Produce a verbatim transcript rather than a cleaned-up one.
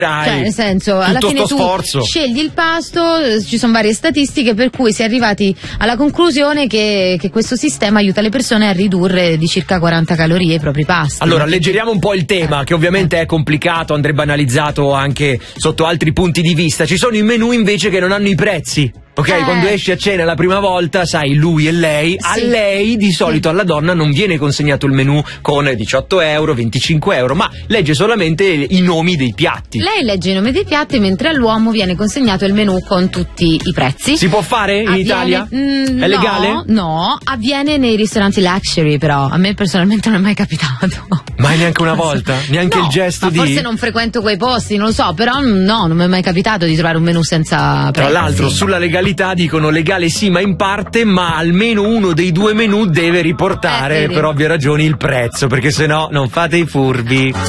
Cioè, nel senso, alla tutto fine sto tu sforzo. scegli il pasto, ci sono varie statistiche per cui si è arrivati alla conclusione che, che questo sistema aiuta le persone a ridurre di circa quaranta calorie i propri pasti. Allora, alleggeriamo un po' il tema, che ovviamente è complicato, andrebbe analizzato anche sotto altri punti di vista. Ci sono i menù invece che non hanno i prezzi. Ok, Eh. quando esci a cena la prima volta, sai, lui e lei, a Sì. lei di solito alla donna non viene consegnato il menù con diciotto euro, venticinque euro, ma legge solamente i nomi dei piatti. Lei legge i nomi dei piatti, mentre all'uomo viene consegnato il menù con tutti i prezzi. Si può fare in Avviene- Italia? Mm, È legale? No, no, avviene nei ristoranti luxury, però a me personalmente non è mai capitato. Mai neanche una volta? Neanche No, il gesto ma di... forse non frequento quei posti, non lo so, però no, non mi è mai capitato di trovare un menù senza prezzi. Tra l'altro sulla legalità dicono legale sì ma in parte, ma almeno uno dei due menù deve riportare Eh, vedi. per ovvie ragioni il prezzo, perché sennò non fate i furbi.